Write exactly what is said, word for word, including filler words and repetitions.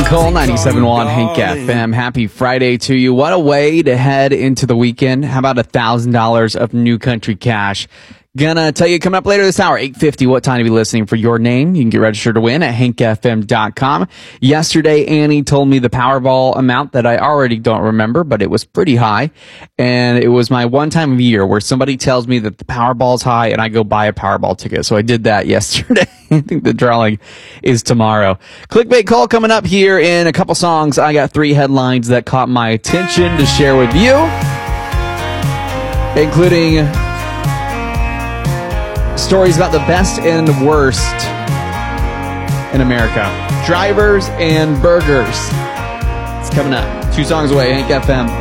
and Cole, ninety-seven point one Hank F M. Happy Friday to you. What a way to head into the weekend. How about one thousand dollars of New Country Cash? Gonna tell you coming up later this hour, eight fifty, what time to be listening for your name. You can get registered to win at hank f m dot com. Yesterday, Annie told me the Powerball amount that I already don't remember, but it was pretty high. And it was my one time of year where somebody tells me that the Powerball's high and I go buy a Powerball ticket. So I did that yesterday. I think the drawing is tomorrow. Clickbait call coming up here in a couple songs. I got three headlines that caught my attention to share with you, including stories about the best and worst in America. Drivers and burgers. It's coming up. Two songs away. Hank F M.